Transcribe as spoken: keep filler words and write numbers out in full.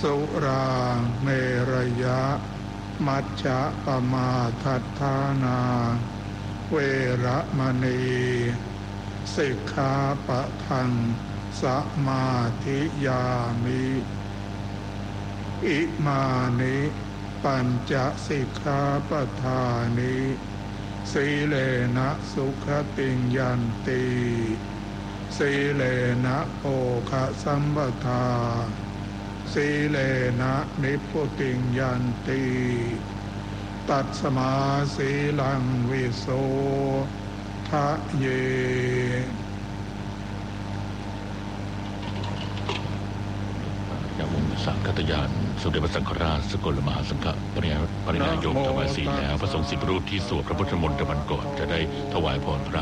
สุราเมรยะมัจจะปมาทัฏฐานาเวระมณีสิกขาปะทังสมาธิยามิอิมานิปัญจสิกขาปทานิสีเลนะสุขติงยันติสีเลนะโภคสัมปทาสีเลนะนิพพุติงยันติตัสมาสีลังวิโสทะเยจากวงสังฆทยานสมเด็จพระสังฆราชสกลมหาสังฆปริยปริยายกถวายศีลแล้วพระสงฆ์สิบรูปที่สวดพระพุทธมนต์ตะวันก่อนจะได้ถวายพรพระ